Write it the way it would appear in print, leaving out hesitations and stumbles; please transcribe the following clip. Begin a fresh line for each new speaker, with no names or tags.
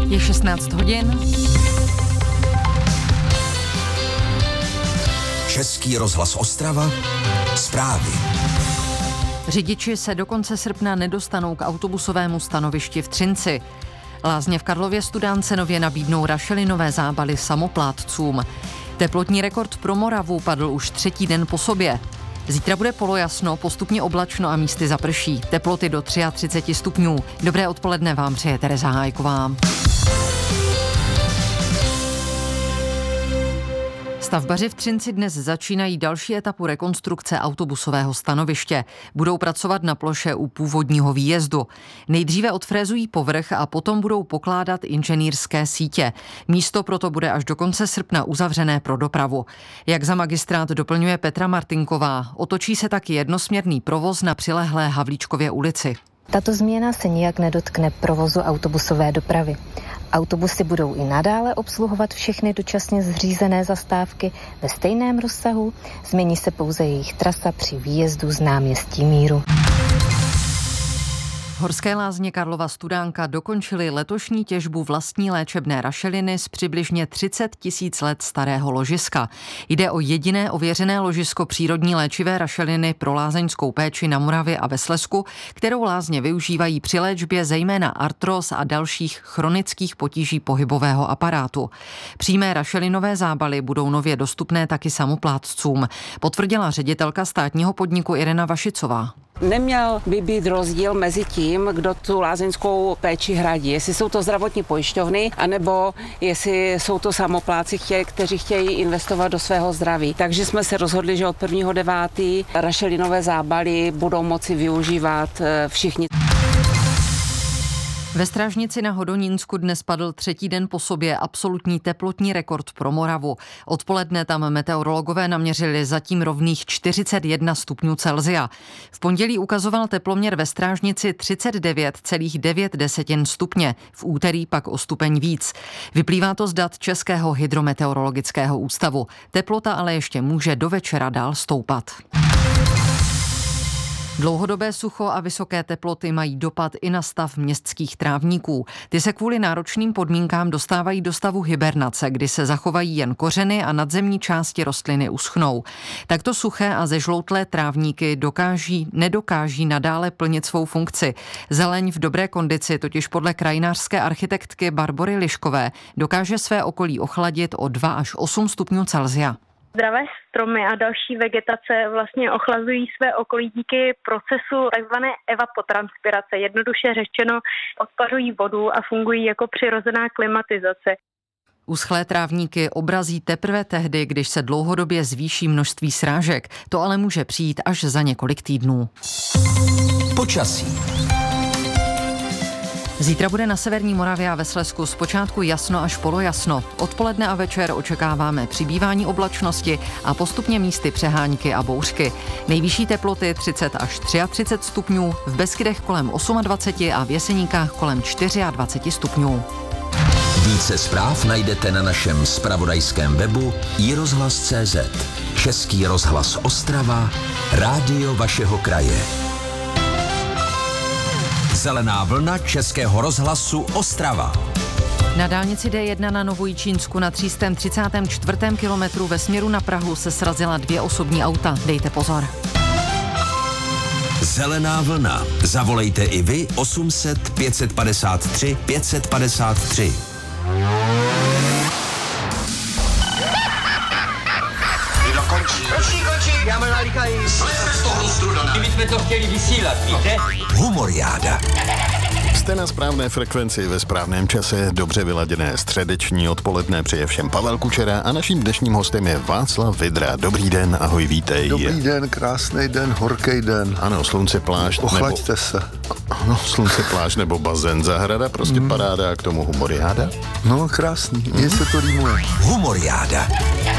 Je 16 hodin.
Český rozhlas Ostrava. Zprávy.
Řidiči se do konce srpna nedostanou k autobusovému stanovišti v Třinci. Lázně v Karlově Studánce nově nabídnou rašelinové zábaly samoplátcům. Teplotní rekord pro Moravu padl už třetí den po sobě. Zítra bude polojasno, postupně oblačno a místy zaprší. Teploty do 33 stupňů. Dobré odpoledne vám přeje Tereza Hájková. Stavbaři v Třinci dnes začínají další etapu rekonstrukce autobusového stanoviště. Budou pracovat na ploše u původního výjezdu. Nejdříve odfrézují povrch a potom budou pokládat inženýrské sítě. Místo proto bude až do konce srpna uzavřené pro dopravu. Jak za magistrát doplňuje Petra Martinková, otočí se taky jednosměrný provoz na přilehlé Havlíčkově ulici.
Tato změna se nijak nedotkne provozu autobusové dopravy. Autobusy budou i nadále obsluhovat všechny dočasně zřízené zastávky ve stejném rozsahu, změní se pouze jejich trasa při výjezdu z náměstí Míru.
Horské lázně Karlova Studánka dokončily letošní těžbu vlastní léčebné rašeliny z přibližně 30 000 let starého ložiska. Jde o jediné ověřené ložisko přírodní léčivé rašeliny pro lázeňskou péči na Moravě a ve Slezsku, kterou lázně využívají při léčbě zejména artróz a dalších chronických potíží pohybového aparátu. Přímé rašelinové zábaly budou nově dostupné taky samoplátcům, potvrdila ředitelka státního podniku Irena Vašicová.
Neměl by být rozdíl mezi tím, kdo tu lázeňskou péči hradí. Jestli jsou to zdravotní pojišťovny, anebo jestli jsou to samopláci, kteří chtějí investovat do svého zdraví. Takže jsme se rozhodli, že od 1.9. rašelinové zábaly budou moci využívat všichni.
Ve Strážnici na Hodonínsku dnes padl třetí den po sobě absolutní teplotní rekord pro Moravu. Odpoledne tam meteorologové naměřili zatím rovných 41 stupňů Celsia. V pondělí ukazoval teploměr ve Strážnici 39,9 stupně, v úterý pak o stupeň víc. Vyplývá to z dat Českého hydrometeorologického ústavu. Teplota ale ještě může do večera dál stoupat. Dlouhodobé sucho a vysoké teploty mají dopad i na stav městských trávníků. Ty se kvůli náročným podmínkám dostávají do stavu hibernace, kdy se zachovají jen kořeny a nadzemní části rostliny uschnou. Takto suché a zežloutlé trávníky nedokáží nadále plnit svou funkci. Zeleň v dobré kondici totiž podle krajinářské architektky Barbory Liškové dokáže své okolí ochladit o 2 až 8 stupňů Celsia.
Zdravé stromy a další vegetace vlastně ochlazují své okolí díky procesu takzvané evapotranspirace. Jednoduše řečeno odpařují vodu a fungují jako přirozená klimatizace.
Uschlé trávníky obrazí teprve tehdy, když se dlouhodobě zvýší množství srážek. To ale může přijít až za několik týdnů.
Počasí.
Zítra bude na severní Moravě a ve Slezsku zpočátku jasno až polojasno. Odpoledne a večer očekáváme přibývání oblačnosti a postupně místy přehánky a bouřky. Nejvyšší teploty 30 až 33 stupňů, v Beskydech kolem 28 a v Jeseníkách kolem 24 stupňů.
Více zpráv najdete na našem zpravodajském webu iRozhlas.cz. Český rozhlas Ostrava, rádio vašeho kraje. Zelená vlna Českého rozhlasu Ostrava.
Na dálnici D1 na Novojičínsku na 334. kilometru ve směru na Prahu se srazila 2 osobní auta. Dejte pozor.
Zelená vlna. Zavolejte i vy 800 553 553.
Končí, já mám nalíkají. Jsme z toho strudana. My jsme to chtěli vysílat, víte?
Humoriáda.
Jste na správné frekvenci ve správném čase, dobře vyladěné středeční odpoledne přeje všem Pavel Kučera a naším dnešním hostem je Václav Vidra. Dobrý den, ahoj, vítej.
Dobrý den, krásný den, horký den.
Ano, slunce, plášť.
Ochlaďte se.
Ano, slunce, plášť nebo bazén, zahrada, prostě paráda a k tomu humoriáda.
No, krásný, mně se to rýmuje.
Humoriáda.